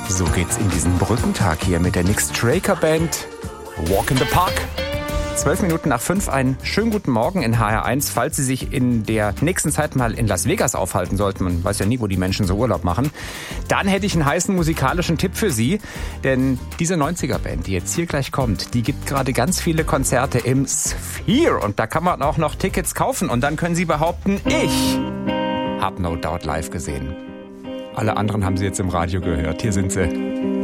So geht's in diesen Brückentag hier mit der Nick Straker Band. Walk in the Park. 12 Minuten nach 5, einen schönen guten Morgen in HR1. Falls Sie sich in der nächsten Zeit mal in Las Vegas aufhalten sollten, man weiß ja nie, wo die Menschen so Urlaub machen, dann hätte ich einen heißen musikalischen Tipp für Sie. Denn diese 90er-Band, die jetzt hier gleich kommt, die gibt gerade ganz viele Konzerte im Sphere. Und da kann man auch noch Tickets kaufen. Und dann können Sie behaupten, ich habe No Doubt live gesehen. Alle anderen haben Sie jetzt im Radio gehört. Hier sind sie.